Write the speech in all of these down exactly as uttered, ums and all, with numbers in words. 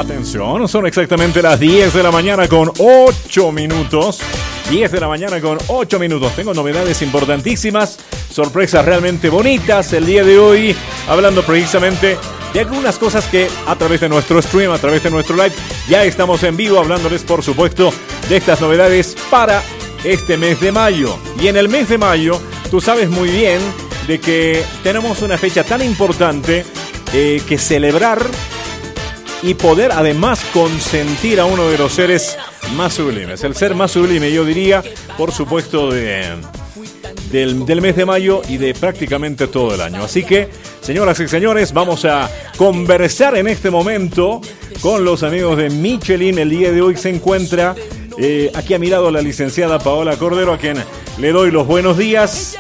Atención, son exactamente las diez de la mañana con ocho minutos. diez de la mañana con ocho minutos. Tengo novedades importantísimas, sorpresas realmente bonitas el día de hoy, hablando precisamente de algunas cosas que a través de nuestro stream, a través de nuestro live, ya estamos en vivo hablándoles, por supuesto, de estas novedades para este mes de mayo. Y en el mes de mayo, tú sabes muy bien de que tenemos una fecha tan importante eh, que celebrar y poder además consentir a uno de los seres más sublimes. El ser más sublime, yo diría, por supuesto, de, del, del mes de mayo y de prácticamente todo el año. Así que, señoras y señores, vamos a conversar en este momento con los amigos de Michelin. El día de hoy se encuentra eh, aquí a mi lado la licenciada Paola Cordero, a quien le doy los buenos días.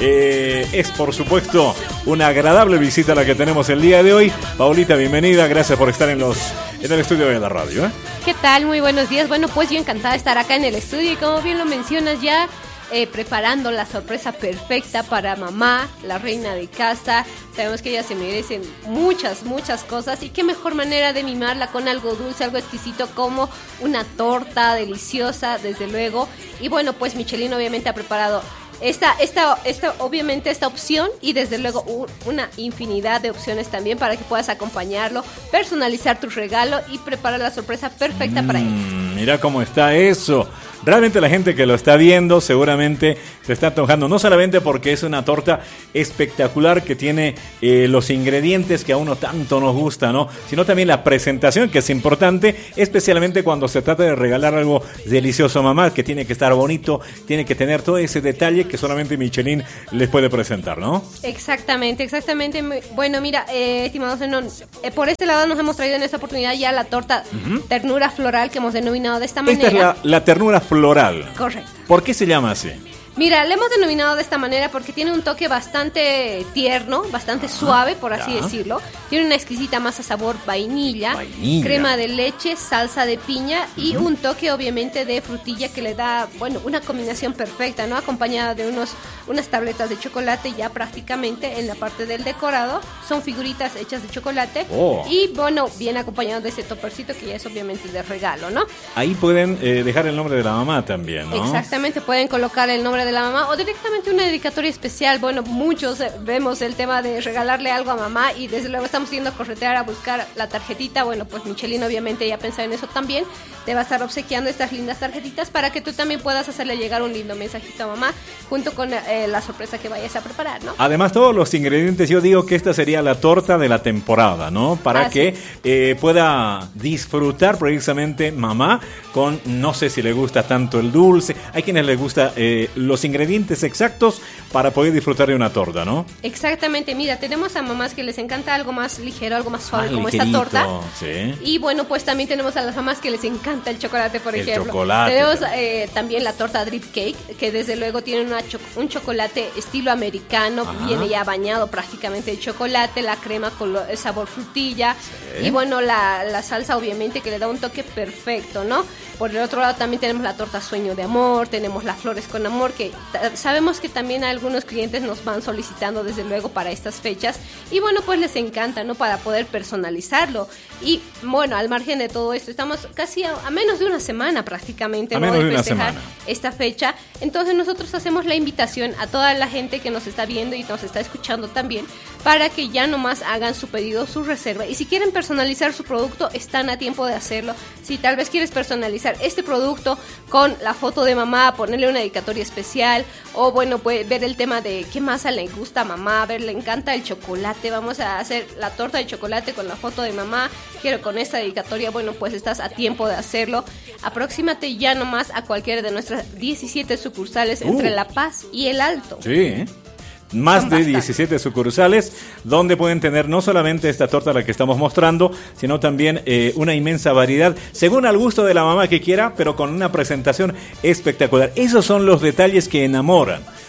Eh, es por supuesto una agradable visita la que tenemos el día de hoy. Paolita, bienvenida, gracias por estar en los en el estudio de la radio, ¿eh? ¿Qué tal? Muy buenos días. Bueno, pues yo encantada de estar acá en el estudio y como bien lo mencionas ya, eh, preparando la sorpresa perfecta para mamá, la reina de casa. Sabemos que ella se merece muchas, muchas cosas y qué mejor manera de mimarla con algo dulce, algo exquisito como una torta deliciosa, desde luego. Y bueno, pues Michelin obviamente ha preparado Esta, esta, esta, obviamente esta opción y desde luego un, una infinidad de opciones también para que puedas acompañarlo, personalizar tu regalo y preparar la sorpresa perfecta mm, para él. Mira cómo está eso. Realmente la gente que lo está viendo seguramente se está antojando, no solamente porque es una torta espectacular que tiene eh, los ingredientes que a uno tanto nos gusta, ¿no? Sino también la presentación, que es importante, especialmente cuando se trata de regalar algo delicioso a mamá, que tiene que estar bonito, tiene que tener todo ese detalle que solamente Michelin les puede presentar, ¿no? Exactamente, exactamente. Bueno, mira, eh, estimados Zenón, eh, por este lado nos hemos traído en esta oportunidad ya la torta uh-huh. ternura floral que hemos denominado de esta manera. Esta es la, la ternura floral. Correcto. ¿Por qué se llama así? Mira, le hemos denominado de esta manera porque tiene un toque bastante tierno, bastante ah, suave, por así ya. decirlo. Tiene una exquisita masa sabor vainilla, vainilla, crema de leche, salsa de piña uh-huh. y un toque obviamente de frutilla que le da, bueno, una combinación perfecta, ¿no? Acompañada de unos unas tabletas de chocolate ya prácticamente en la parte del decorado. Son figuritas hechas de chocolate oh. y, bueno, bien acompañado de ese topercito que ya es obviamente de regalo, ¿no? Ahí pueden eh, dejar el nombre de la mamá también, ¿no? Exactamente, pueden colocar el nombre de la mamá o directamente una dedicatoria especial. Bueno, muchos vemos el tema de regalarle algo a mamá y desde luego estamos yendo a corretear a buscar la tarjetita. Bueno, pues Michelin obviamente ya pensó en eso también. Te va a estar obsequiando estas lindas tarjetitas para que tú también puedas hacerle llegar un lindo mensajito a mamá junto con eh, la sorpresa que vayas a preparar, ¿no? Además, todos los ingredientes, yo digo que esta sería la torta de la temporada, ¿no? Para Así que eh, pueda disfrutar precisamente mamá con, no sé si le gusta tanto el dulce, hay quienes les gusta eh, los ingredientes exactos para poder disfrutar de una torta, ¿no? Exactamente, mira, tenemos a mamás que les encanta algo más ligero, algo más suave, más como ligerito, esta torta. Sí. Y bueno, pues también tenemos a las mamás que les encanta el chocolate, por el ejemplo. Chocolate, tenemos eh, también la torta drip cake, que desde luego tiene una cho- un chocolate estilo americano, Ajá. viene ya bañado prácticamente de chocolate, la crema con lo, el sabor frutilla sí. y bueno, la, la salsa obviamente que le da un toque perfecto, ¿no? Por el otro lado también tenemos la torta sueño de amor, tenemos las flores con amor, que t- sabemos que también algunos clientes nos van solicitando desde luego para estas fechas y bueno, pues les encanta, ¿no? Para poder personalizarlo. Y bueno, al margen de todo esto, estamos casi a, a menos de una semana prácticamente, a ¿no? menos de, de una festejar semana. esta fecha. Entonces nosotros hacemos la invitación a toda la gente que nos está viendo y nos está escuchando también para que ya nomás hagan su pedido, su reserva. Y si quieren personalizar su producto, están a tiempo de hacerlo. Si tal vez quieres personalizar este producto con la foto de mamá, ponerle una dedicatoria especial, o bueno, puede ver el tema de qué masa le gusta a mamá, a ver, le encanta el chocolate, vamos a hacer la torta de chocolate con la foto de mamá, quiero con esta dedicatoria, bueno, pues estás a tiempo de hacerlo. Aproxímate ya nomás a cualquiera de nuestras diecisiete sucursales uh. entre La Paz y El Alto. Sí, ¿eh? Más Son de bastante. diecisiete sucursales donde pueden tener no solamente esta torta la que estamos mostrando, sino también eh, una inmensa variedad, según al gusto de la mamá que quiera, pero con una presentación espectacular. Esos son los detalles que enamoran.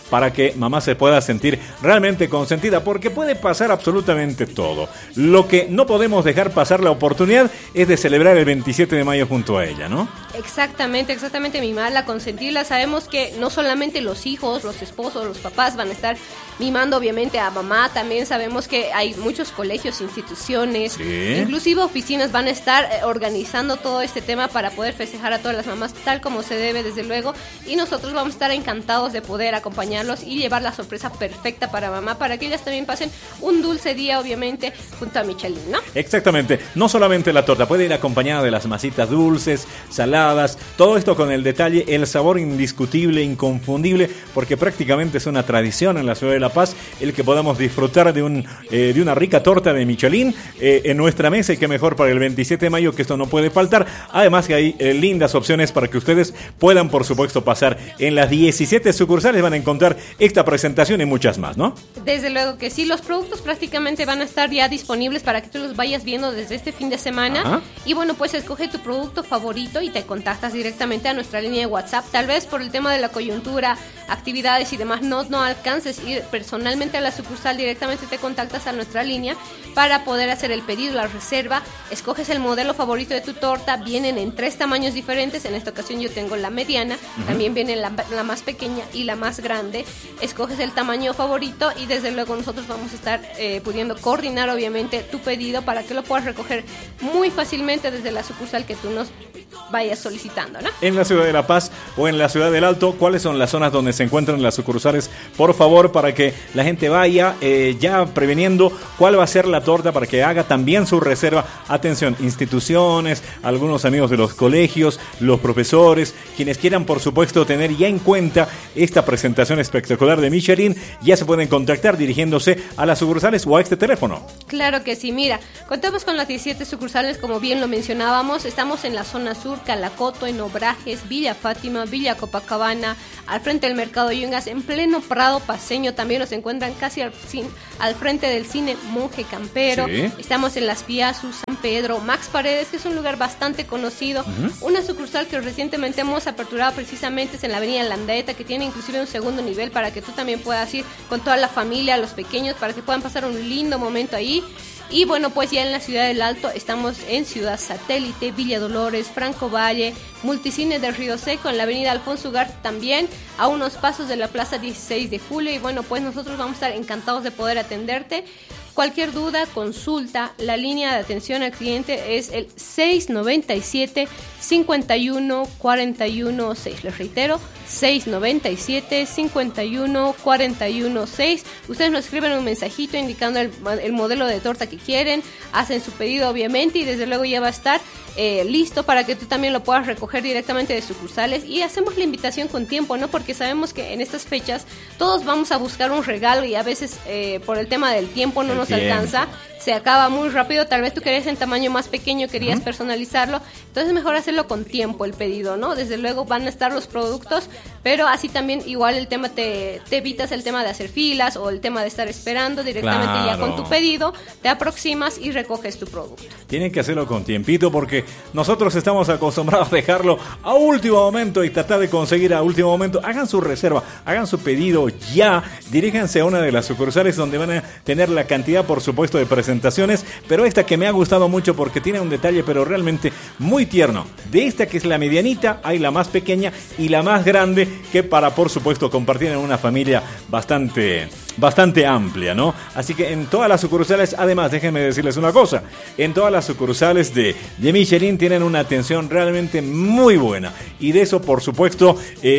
para que mamá se pueda sentir realmente consentida, porque puede pasar absolutamente todo. Lo que no podemos dejar pasar la oportunidad es de celebrar el veintisiete de mayo junto a ella, ¿no? Exactamente, exactamente, mimarla, consentirla. Sabemos que no solamente los hijos, los esposos, los papás van a estar mimando obviamente a mamá, también sabemos que hay muchos colegios, instituciones, sí. inclusive oficinas van a estar eh, organizando todo este tema para poder festejar a todas las mamás tal como se debe, desde luego, y nosotros vamos a estar encantados de poder acompañarlos y llevar la sorpresa perfecta para mamá, para que ellas también pasen un dulce día obviamente junto a Michelin, ¿no? Exactamente, no solamente la torta, puede ir acompañada de las masitas dulces, saladas, todo esto con el detalle, el sabor indiscutible, inconfundible, porque prácticamente es una tradición en la ciudad de La Paz el que podamos disfrutar de un eh, de una rica torta de Michelin eh, en nuestra mesa, y qué mejor para el veintisiete de mayo que esto no puede faltar. Además que hay eh, lindas opciones para que ustedes puedan por supuesto pasar en las diecisiete sucursales, van a encontrar esta presentación y muchas más, ¿no? Desde luego que sí, los productos prácticamente van a estar ya disponibles para que tú los vayas viendo desde este fin de semana. Ajá. Y bueno, pues escoge tu producto favorito y te contactas directamente a nuestra línea de WhatsApp. Tal vez por el tema de la coyuntura, actividades y demás no, no alcances ir personalmente a la sucursal, directamente te contactas a nuestra línea para poder hacer el pedido, la reserva, escoges el modelo favorito de tu torta, vienen en tres tamaños diferentes, en esta ocasión yo tengo la mediana, uh-huh. también viene la, la más pequeña y la más grande, escoges el tamaño favorito y desde luego nosotros vamos a estar eh, pudiendo coordinar obviamente tu pedido para que lo puedas recoger muy fácilmente desde la sucursal que tú nos vayas solicitando, ¿no? En la ciudad de La Paz o en la ciudad del Alto, ¿cuáles son las zonas donde se encuentran las sucursales? Por favor, para que la gente vaya eh, ya preveniendo cuál va a ser la torta, para que haga también su reserva. Atención, instituciones, algunos amigos de los colegios, los profesores, quienes quieran por supuesto tener ya en cuenta esta presentación espectacular de Michelin, ya se pueden contactar dirigiéndose a las sucursales o a este teléfono. Claro que sí, mira, contamos con las diecisiete sucursales, como bien lo mencionábamos, estamos en la zona sur, Calacoto, en Obrajes, Villa Fátima, Villa Copacabana, al frente del Mercado Yungas, en pleno Prado Paceño, también nos encuentran casi al, al frente del cine Monje Campero, sí. Estamos en Las Piazzus, San Pedro, Max Paredes, que es un lugar bastante conocido, uh-huh. Una sucursal que recientemente hemos aperturado precisamente es en la avenida Landaeta, que tiene inclusive un segundo nivel para que tú también puedas ir con toda la familia, los pequeños, para que puedan pasar un lindo momento ahí. Y bueno, pues ya en la ciudad del Alto estamos en Ciudad Satélite, Villa Dolores, Franco Valle, Multicine de Río Seco, en la avenida Alfonso Ugarte también, a unos pasos de la plaza dieciséis de julio. Y bueno, pues nosotros vamos a estar encantados de poder atenderte. Cualquier duda, consulta, la línea de atención al cliente es el seis noventa y siete, cincuenta y uno, cuarenta y uno, seis. Les reitero, seis noventa y siete, cincuenta y uno, cuarenta y uno, seis. Ustedes nos escriben un mensajito indicando el, el modelo de torta que quieren, hacen su pedido obviamente y desde luego ya va a estar eh, listo para que tú también lo puedas recoger directamente de sucursales, y hacemos la invitación con tiempo, ¿no? Porque sabemos que en estas fechas todos vamos a buscar un regalo y a veces eh, por el tema del tiempo no nos alcanza, se acaba muy rápido. Tal vez tú querías en tamaño más pequeño, querías uh-huh. personalizarlo, entonces mejor hacerlo con tiempo el pedido, ¿no? Desde luego van a estar los productos, pero así también igual el tema te, te evitas el tema de hacer filas o el tema de estar esperando, directamente claro. Ya con tu pedido te aproximas y recoges tu producto. Tienen que hacerlo con tiempito porque nosotros estamos acostumbrados a dejarlo a último momento y tratar de conseguir a último momento. Hagan su reserva, hagan su pedido ya, diríjanse a una de las sucursales donde van a tener la cantidad, por supuesto, de presentaciones, pero esta que me ha gustado mucho porque tiene un detalle pero realmente muy tierno. De esta que es la medianita, hay la más pequeña y la más grande, que para por supuesto compartir en una familia bastante bastante amplia, ¿no? Así que en todas las sucursales, además, déjenme decirles una cosa, en todas las sucursales de, de Michelin tienen una atención realmente muy buena, y de eso por supuesto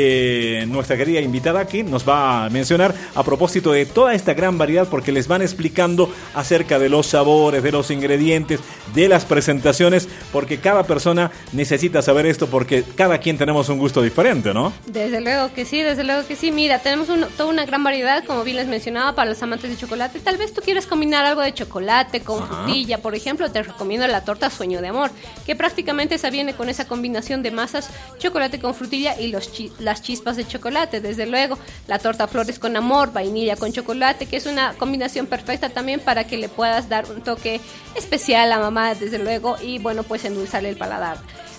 eh, nuestra querida invitada aquí nos va a mencionar a propósito de toda esta gran variedad, porque les van explicando acerca de los sabores, de los ingredientes, de las presentaciones, porque cada persona necesita saber esto, porque cada quien tenemos un gusto diferente, ¿no? Desde luego que sí, desde luego que sí. Mira, tenemos un, toda una gran variedad, como bien les mencionaba, para los amantes de chocolate. Tal vez tú quieres combinar algo de chocolate con Ajá. frutilla, por ejemplo, te recomiendo la torta Sueño de Amor, que prácticamente esa viene con esa combinación de masas, chocolate con frutilla y los chi- las chispas de chocolate. Desde luego, la torta Flores con Amor, vainilla con chocolate, que es una combinación perfecta también para que le puedas dar un toque especial a mamá, desde luego, y bueno, pues endulzarle el paladar.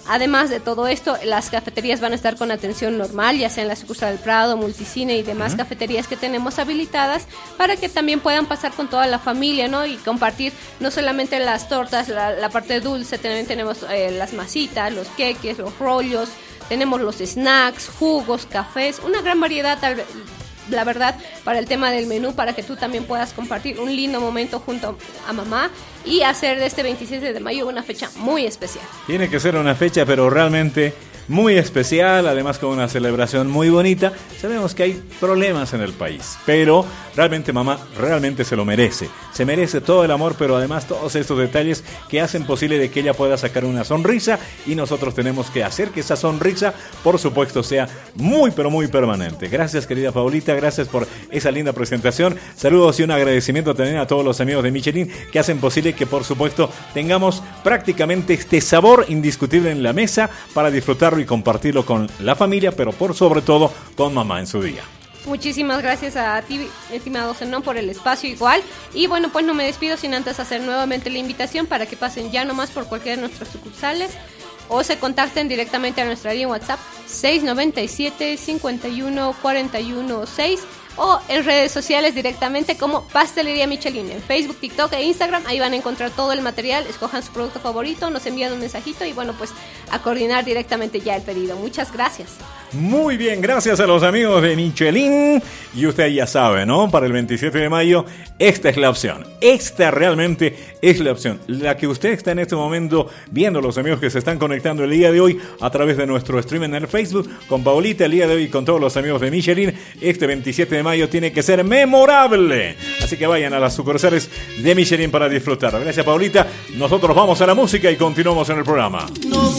Además de todo esto, las cafeterías van a estar con atención normal, ya sea en la sucursal del Prado, Multicine y demás uh-huh. cafeterías que tenemos habilitadas, para que también puedan pasar con toda la familia, ¿no? Y compartir no solamente las tortas, la, la parte dulce, también tenemos eh, las masitas, los queques, los rollos, tenemos los snacks, jugos, cafés, una gran variedad, tal vez, la verdad, para el tema del menú, para que tú también puedas compartir un lindo momento junto a mamá y hacer de este veintisiete de mayo una fecha muy especial. Tiene que ser una fecha, pero realmente muy especial, además con una celebración muy bonita. Sabemos que hay problemas en el país, pero realmente mamá realmente se lo merece. Se merece todo el amor, pero además todos estos detalles que hacen posible de que ella pueda sacar una sonrisa, y nosotros tenemos que hacer que esa sonrisa, por supuesto, sea muy, pero muy permanente. Gracias, querida Paulita, gracias por esa linda presentación. Saludos y un agradecimiento también a todos los amigos de Michelin que hacen posible que, por supuesto, tengamos prácticamente este sabor indiscutible en la mesa para disfrutarlo y compartirlo con la familia, pero por sobre todo con mamá en su día. Muchísimas gracias a ti, estimado Zenón, por el espacio igual. Y bueno, pues no me despido sin antes hacer nuevamente la invitación para que pasen ya nomás por cualquiera de nuestras sucursales o se contacten directamente a nuestra línea WhatsApp seis noventa y siete, cincuenta y uno, cuarenta y uno, seis, o en redes sociales directamente como Pastelería Michelin, en Facebook, TikTok e Instagram. Ahí van a encontrar todo el material, escojan su producto favorito, nos envían un mensajito y bueno, pues a coordinar directamente ya el pedido. Muchas gracias. Muy bien, gracias a los amigos de Michelin. Y usted ya sabe, ¿no? Para el veintisiete de mayo, esta es la opción. Esta realmente es la opción. La que usted está en este momento viendo, los amigos que se están conectando el día de hoy a través de nuestro stream en el Facebook, con Paulita el día de hoy, con todos los amigos de Michelin. Este veintisiete de mayo tiene que ser memorable. Así que vayan a las sucursales de Michelin para disfrutar. Gracias, Paulita. Nosotros vamos a la música y continuamos en el programa. No